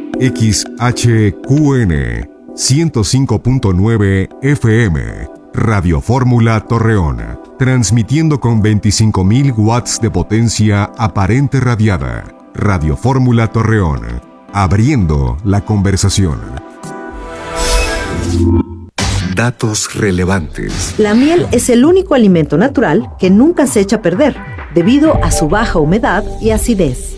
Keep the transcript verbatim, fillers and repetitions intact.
X H Q N ciento cinco punto nueve F M, Radio Fórmula Torreón, transmitiendo con veinticinco mil watts de potencia aparente radiada. Radio Fórmula Torreón, abriendo la conversación. Datos relevantes. La miel es el único alimento natural que nunca se echa a perder, debido a su baja humedad y acidez.